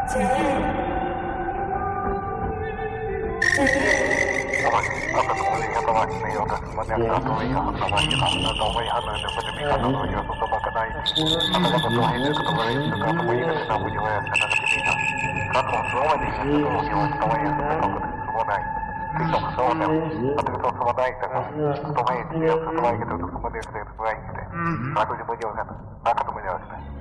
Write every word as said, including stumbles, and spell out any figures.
Tavaksi, katsotaan tavaksi, jota sellainen katsoa ihan tavaksi, katsotaan ihan noin, mutta mikä on jo sun tapaka näin. Katsotaan tuolla heitä, katsotaan heitä, katsotaan ihmisenä muihin ajassa, näin siinä. Katsotaan suomenissa, tuolla joista vai ihan, katsotaan sulla näin. Sitten on se on, katsotaan sulla näin, katsotaan heitä, ja se tulee ikään kuin sulla näin, katsotaan heitä. Katsotaan muihin ajassa, katsotaan muihin ajassa.